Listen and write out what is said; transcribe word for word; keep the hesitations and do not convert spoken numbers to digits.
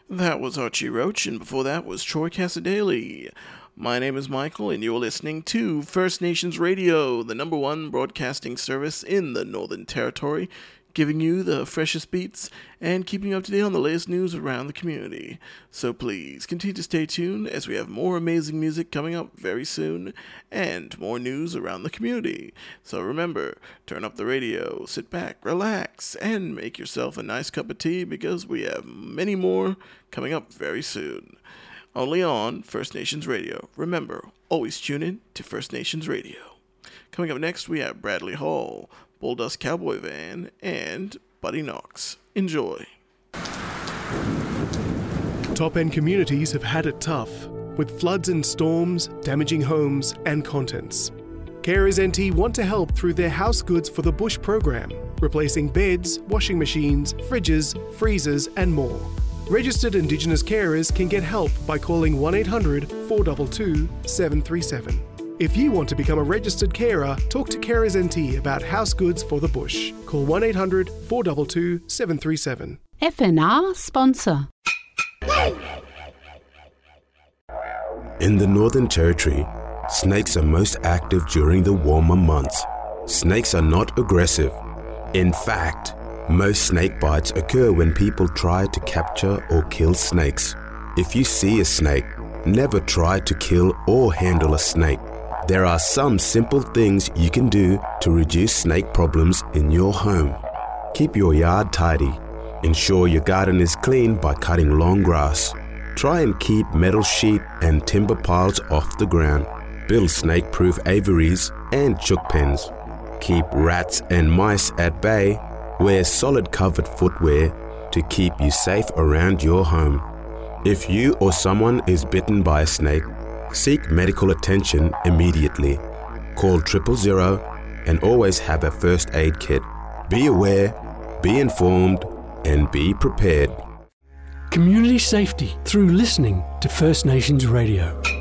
That was Archie Roach, and before that was Troy Casadale. My name is Michael, and you're listening to First Nations Radio, the number one broadcasting service in the Northern Territory, giving you the freshest beats and keeping you up to date on the latest news around the community. So please continue to stay tuned as we have more amazing music coming up very soon and more news around the community. So remember, turn up the radio, sit back, relax, and make yourself a nice cup of tea because we have many more coming up very soon. Only on First Nations Radio. Remember, always tune in to First Nations Radio. Coming up next, we have Bradley Hall, Bulldust Cowboy Van, and Buddy Knox. Enjoy. Top-end communities have had it tough, with floods and storms damaging homes and contents. Carers N T want to help through their House Goods for the Bush program, replacing beds, washing machines, fridges, freezers, and more. Registered Indigenous carers can get help by calling one eight hundred four two two seven three seven. If you want to become a registered carer, talk to Carers N T about House Goods for the Bush. Call one eight hundred four two two seven three seven. F N R sponsor. In the Northern Territory, snakes are most active during the warmer months. Snakes are not aggressive. In fact, most snake bites occur when people try to capture or kill snakes. If you see a snake, never try to kill or handle a snake. There are some simple things you can do to reduce snake problems in your home. Keep your yard tidy. Ensure your garden is clean by cutting long grass. Try and keep metal sheet and timber piles off the ground. Build snake-proof aviaries and chook pens. Keep rats and mice at bay. Wear solid covered footwear to keep you safe around your home. If you or someone is bitten by a snake, seek medical attention immediately. Call triple zero and always have a first aid kit. Be aware, be informed, and be prepared. Community safety through listening to First Nations Radio.